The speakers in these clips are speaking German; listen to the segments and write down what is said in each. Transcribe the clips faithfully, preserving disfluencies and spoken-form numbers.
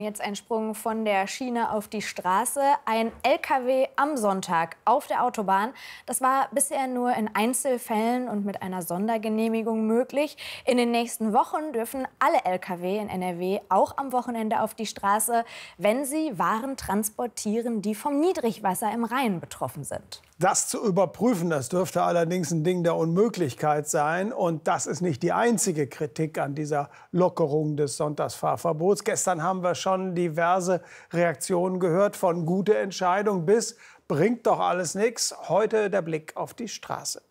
Jetzt ein Sprung von der Schiene auf die Straße. Ein L K W am Sonntag auf der Autobahn. Das war bisher nur in Einzelfällen und mit einer Sondergenehmigung möglich. In den nächsten Wochen dürfen alle L K W in N R W auch am Wochenende auf die Straße, wenn sie Waren transportieren, die vom Niedrigwasser im Rhein betroffen sind. Das zu überprüfen, das dürfte allerdings ein Ding der Unmöglichkeit sein. Und das ist nicht die einzige Kritik an dieser Lockerung des Sonntagsfahrverbots. Gestern haben wir schon diverse Reaktionen gehört, von gute Entscheidung bis bringt doch alles nichts. Heute der Blick auf die Straße.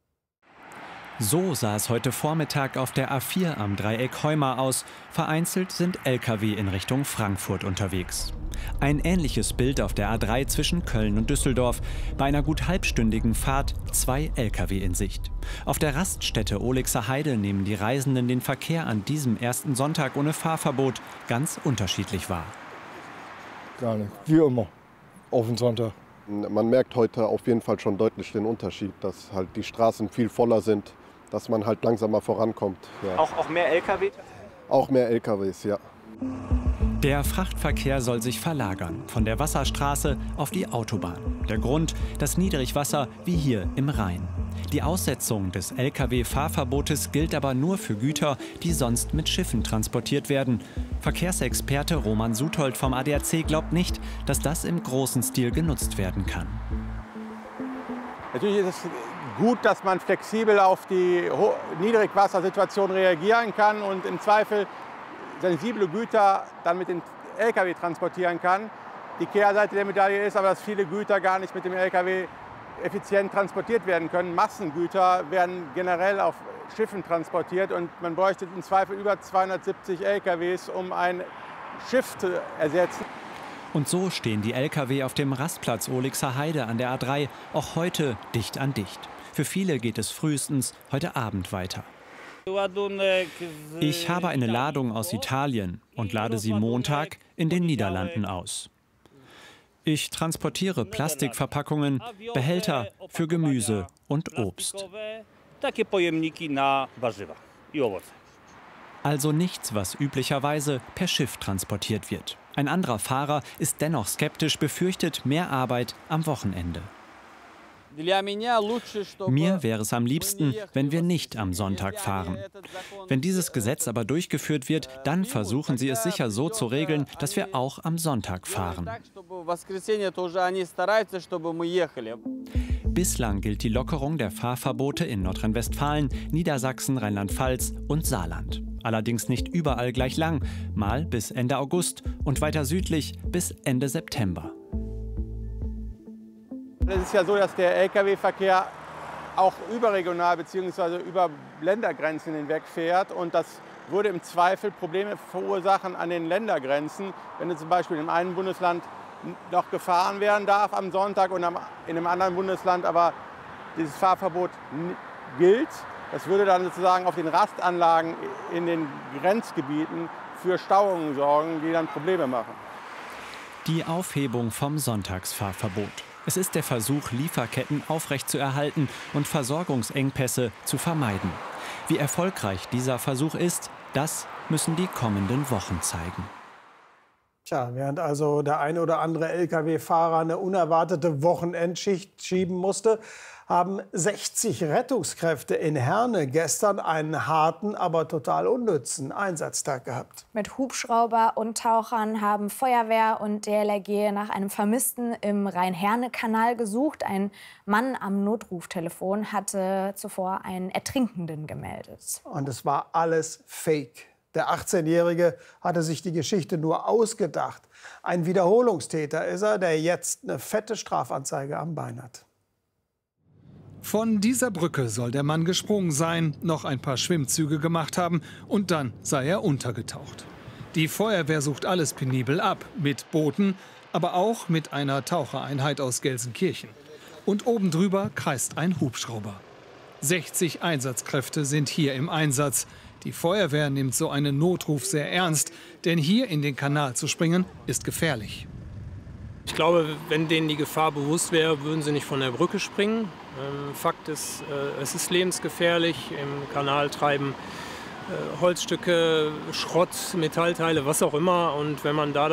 So sah es heute Vormittag auf der A vier am Dreieck Heuma aus. Vereinzelt sind L K W in Richtung Frankfurt unterwegs. Ein ähnliches Bild auf der A drei zwischen Köln und Düsseldorf. Bei einer gut halbstündigen Fahrt zwei L K W in Sicht. Auf der Raststätte Ohlixer Heide nehmen die Reisenden den Verkehr an diesem ersten Sonntag ohne Fahrverbot ganz unterschiedlich wahr. Gar nicht, wie immer, auf den Sonntag. Man merkt heute auf jeden Fall schon deutlich den Unterschied, dass halt die Straßen viel voller sind, dass man halt langsamer vorankommt. Ja. Auch, auch mehr L K W? Auch mehr L K Ws, ja. Der Frachtverkehr soll sich verlagern, von der Wasserstraße auf die Autobahn. Der Grund, das Niedrigwasser wie hier im Rhein. Die Aussetzung des L K W-Fahrverbotes gilt aber nur für Güter, die sonst mit Schiffen transportiert werden. Verkehrsexperte Roman Suthold vom A D A C glaubt nicht, dass das im großen Stil genutzt werden kann. Natürlich ist es gut, dass man flexibel auf die Niedrigwassersituation reagieren kann und im Zweifel sensible Güter dann mit dem L K W transportieren kann. Die Kehrseite der Medaille ist aber, dass viele Güter gar nicht mit dem L K W effizient transportiert werden können. Massengüter werden generell auf Schiffen transportiert und man bräuchte im Zweifel über zweihundertsiebzig L K Ws, um ein Schiff zu ersetzen. Und so stehen die L K W auf dem Rastplatz Ohlixer Heide an der A drei auch heute dicht an dicht. Für viele geht es frühestens heute Abend weiter. Ich habe eine Ladung aus Italien und lade sie Montag in den Niederlanden aus. Ich transportiere Plastikverpackungen, Behälter für Gemüse und Obst. Also nichts, was üblicherweise per Schiff transportiert wird. Ein anderer Fahrer ist dennoch skeptisch, befürchtet mehr Arbeit am Wochenende. Mir wäre es am liebsten, wenn wir nicht am Sonntag fahren. Wenn dieses Gesetz aber durchgeführt wird, dann versuchen sie es sicher so zu regeln, dass wir auch am Sonntag fahren. Bislang gilt die Lockerung der Fahrverbote in Nordrhein-Westfalen, Niedersachsen, Rheinland-Pfalz und Saarland. Allerdings nicht überall gleich lang, mal bis Ende August und weiter südlich bis Ende September. Es ist ja so, dass der L K W-Verkehr auch überregional bzw. über Ländergrenzen hinweg fährt. Und das würde im Zweifel Probleme verursachen an den Ländergrenzen. Wenn zum Beispiel in einem Bundesland noch gefahren werden darf am Sonntag und in einem anderen Bundesland aber dieses Fahrverbot gilt. Das würde dann sozusagen auf den Rastanlagen in den Grenzgebieten für Stauungen sorgen, die dann Probleme machen. Die Aufhebung vom Sonntagsfahrverbot. Es ist der Versuch, Lieferketten aufrechtzuerhalten und Versorgungsengpässe zu vermeiden. Wie erfolgreich dieser Versuch ist, das müssen die kommenden Wochen zeigen. Tja, während also der eine oder andere L K W-Fahrer eine unerwartete Wochenendschicht schieben musste, haben sechzig Rettungskräfte in Herne gestern einen harten, aber total unnützen Einsatztag gehabt. Mit Hubschrauber und Tauchern haben Feuerwehr und D L R G nach einem Vermissten im Rhein-Herne-Kanal gesucht. Ein Mann am Notruftelefon hatte zuvor einen Ertrinkenden gemeldet. Und es war alles Fake. Der achtzehnjährige hatte sich die Geschichte nur ausgedacht. Ein Wiederholungstäter ist er, der jetzt eine fette Strafanzeige am Bein hat. Von dieser Brücke soll der Mann gesprungen sein, noch ein paar Schwimmzüge gemacht haben und dann sei er untergetaucht. Die Feuerwehr sucht alles penibel ab, mit Booten, aber auch mit einer Tauchereinheit aus Gelsenkirchen. Und oben drüber kreist ein Hubschrauber. sechzig Einsatzkräfte sind hier im Einsatz. Die Feuerwehr nimmt so einen Notruf sehr ernst, denn hier in den Kanal zu springen, ist gefährlich. Ich glaube, wenn denen die Gefahr bewusst wäre, würden sie nicht von der Brücke springen. Ähm, Fakt ist, äh, es ist lebensgefährlich. Im Kanal treiben Holzstücke, Schrott, Metallteile, was auch immer. Und wenn man da